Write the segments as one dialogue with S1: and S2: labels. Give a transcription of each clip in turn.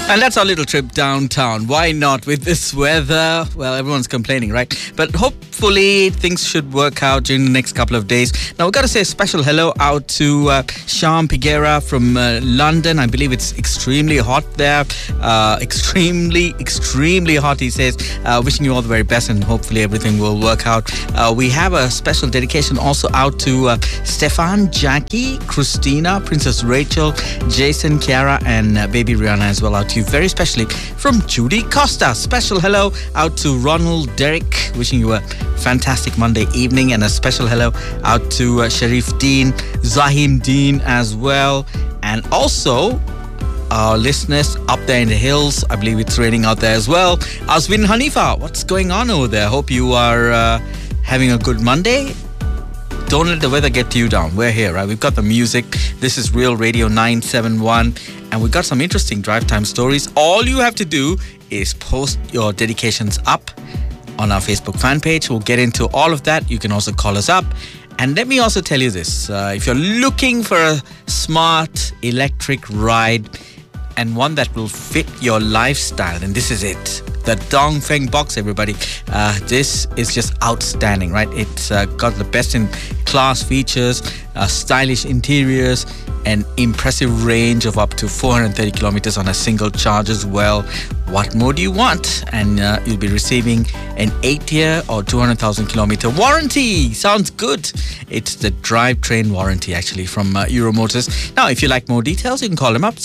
S1: And that's our little trip downtown. Why not with this weather? Well, everyone's complaining, right? But hopefully things should work out during the next couple of days. Now, we've got to say a special hello out to Shyam Pigera from London. I believe it's extremely hot there. Extremely hot, he says. Wishing you all the very best and hopefully everything will work out. We have a special dedication also out to Stefan, Jackie, Christina, Princess Rachel, Jason, Kiara, and baby Rihanna as well out to you very specially from Judy Costa. Special hello out to Ronald Derek, wishing you a fantastic Monday evening, and a special hello out to Sharif Dean, Zahim Dean as well, and also our listeners up there in the hills. I believe it's raining out there as well. Aswin Hanifa, what's going on over there? Hope you are having a good Monday. Don't let the weather get you down. We're here, right? We've got the music. This is Real Radio 971. And we've got some interesting drive time stories. All you have to do is post your dedications up on our Facebook fan page. We'll get into all of that. You can also call us up. And let me also tell you this. If you're looking for a smart electric ride and one that will fit your lifestyle, and this is it. The Dongfeng box, everybody. This is just outstanding, right? It's got the best in class features, stylish interiors, an impressive range of up to 430 kilometers on a single charge as well. What more do you want? And you'll be receiving an 8-year or 200,000 kilometer warranty. Sounds good. It's the drivetrain warranty, actually, from Euro Motors. Now, if you like more details, you can call them up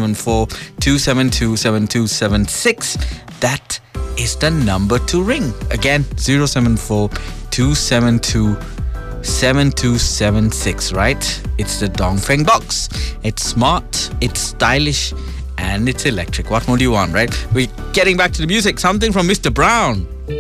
S1: 074-272-7276. That is the number to ring. Again, 074-272-7276, right? It's the Dongfeng box. It's smart, it's stylish, and it's electric. What more do you want, right? We're getting back to the music. Something from Mr. Brown.